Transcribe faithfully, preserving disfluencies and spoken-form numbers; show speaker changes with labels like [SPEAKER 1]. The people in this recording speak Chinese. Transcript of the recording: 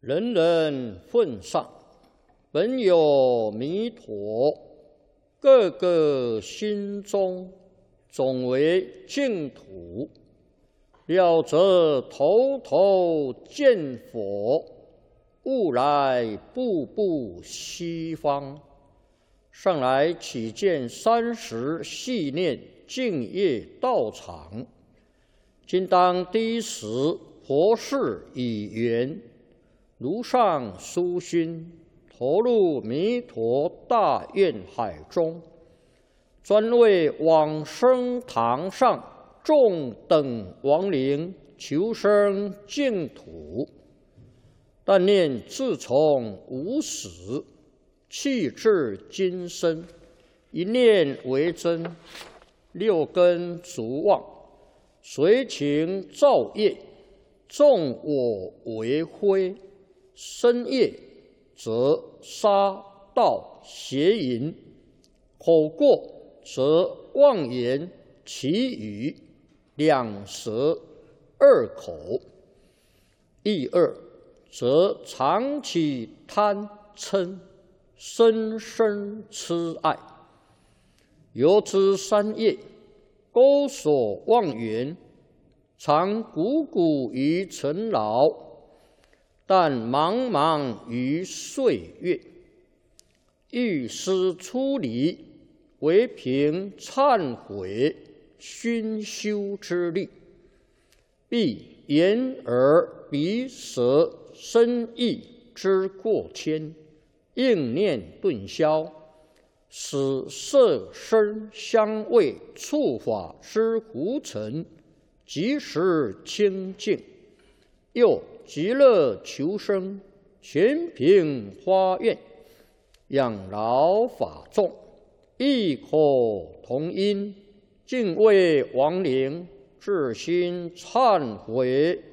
[SPEAKER 1] 人人奉上，本有弥陀，个个心中总为净土。了则头头见佛，悟来步步西方。上来起见三十系念净业道场，今当第一时佛事已圆，如上殊心，投入弥陀大愿海中，专为往生堂上众等亡灵求生净土。但念自从无始，气至今生，一念为真，六根逐妄，随情造业，纵我为非，身业则杀盗邪淫，口过则妄言绮语，两舌二口，意二则常起贪嗔，深深痴爱。由之三业，钩锁妄缘，常汩汩于尘劳，但茫茫于岁月。欲思出离，唯凭忏悔熏修之力，必眼耳鼻舌身意之过谦，应念顿消，使色声香味触法之浮尘即时清净。又极乐求生，全凭发愿，养老法众，异口同音，敬畏亡灵，至心忏悔。